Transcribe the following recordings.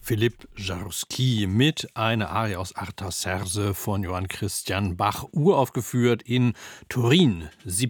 Philipp Jaroussky mit einer Arie aus Artaserse von Johann Christian Bach, uraufgeführt in Turin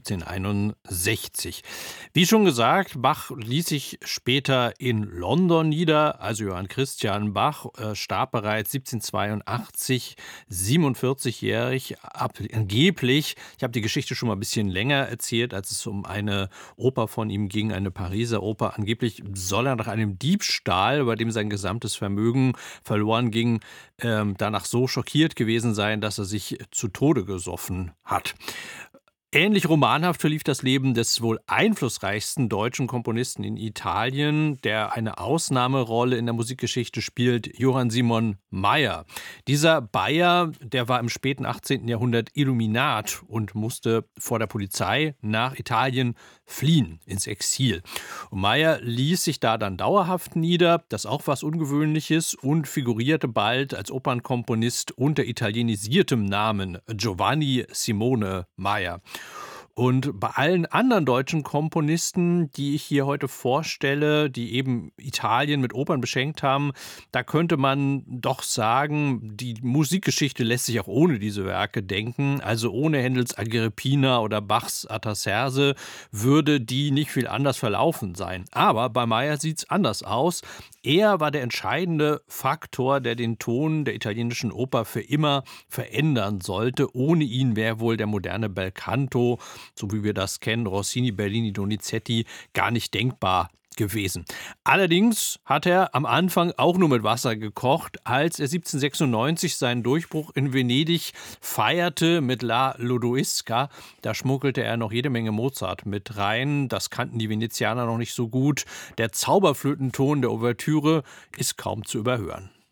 1761. Wie schon gesagt, Bach ließ sich später in London nieder, also Johann Christian Bach starb bereits 1782, 47-jährig, angeblich. Ich habe die Geschichte schon mal ein bisschen länger erzählt, als es um eine Oper von ihm ging, eine Pariser Oper. Angeblich soll er nach einem Diebstahl, bei dem sein gesamtes Vermögen verloren ging, danach so schockiert gewesen sein, dass er sich zu Tode gesoffen hat. Ähnlich romanhaft verlief das Leben des wohl einflussreichsten deutschen Komponisten in Italien, der eine Ausnahmerolle in der Musikgeschichte spielt, Johann Simon Mayr. Dieser Bayer, der war im späten 18. Jahrhundert Illuminat und musste vor der Polizei nach Italien fliehen, ins Exil. Und Mayr ließ sich da dann dauerhaft nieder, das auch was Ungewöhnliches, und figurierte bald als Opernkomponist unter italienisiertem Namen Giovanni Simone Mayr. Und bei allen anderen deutschen Komponisten, die ich hier heute vorstelle, die eben Italien mit Opern beschenkt haben, da könnte man doch sagen, die Musikgeschichte lässt sich auch ohne diese Werke denken. Also ohne Händels Agrippina oder Bachs Artaserse würde die nicht viel anders verlaufen sein. Aber bei Mayr sieht es anders aus. Er war der entscheidende Faktor, der den Ton der italienischen Oper für immer verändern sollte. Ohne ihn wäre wohl der moderne Belcanto, so wie wir das kennen, Rossini, Bellini, Donizetti, gar nicht denkbar gewesen. Allerdings hat er am Anfang auch nur mit Wasser gekocht, als er 1796 seinen Durchbruch in Venedig feierte mit La Lodoisca. Da schmuggelte er noch jede Menge Mozart mit rein. Das kannten die Venezianer noch nicht so gut. Der Zauberflötenton der Ouvertüre ist kaum zu überhören.